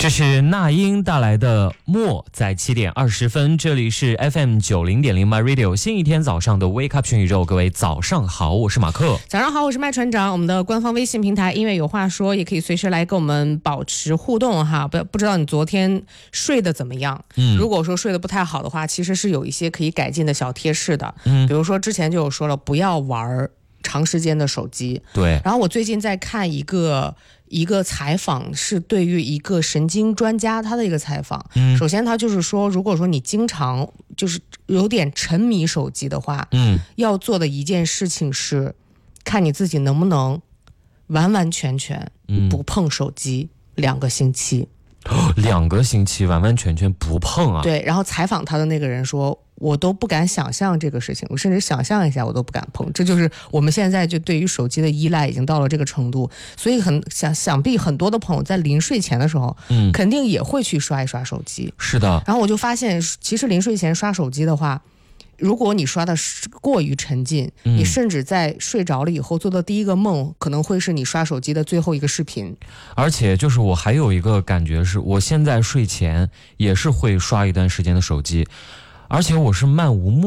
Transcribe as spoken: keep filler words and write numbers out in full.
这是那英带来的默，在七点二十分，这里是 F M 九零点零 My Radio， 新一天早上的 Wake Up 全宇宙，各位早上好，我是马克。 早上好，我是麦船长。我们的官方微信平台音乐有话说，也可以随时来跟我们保持互动哈。不不知道你昨天睡得怎么样？嗯，如果说睡得不太好的话，其实是有一些可以改进的小贴士的。嗯，比如说之前就有说了，不要玩长时间的手机。 对。 然后我最近在看一个。一个采访是对于一个神经专家他的一个采访、嗯、首先他就是说，如果说你经常就是有点沉迷手机的话、嗯、要做的一件事情是看你自己能不能完完全全不碰手机两个星期、 哦、两个星期完完全全不碰啊？ 对。然后采访他的那个人说，我都不敢想象这个事情，我甚至想象一下我都不敢碰。这就是我们现在就对于手机的依赖已经到了这个程度，所以很想想必很多的朋友在临睡前的时候，嗯，肯定也会去刷一刷手机。 是的。 然后我就发现，其实临睡前刷手机的话，如果你刷的过于沉浸、嗯、你甚至在睡着了以后做的第一个梦可能会是你刷手机的最后一个视频。 而且就是我还有一个感觉是，我现在睡前也是会刷一段时间的手机，而且我是漫无目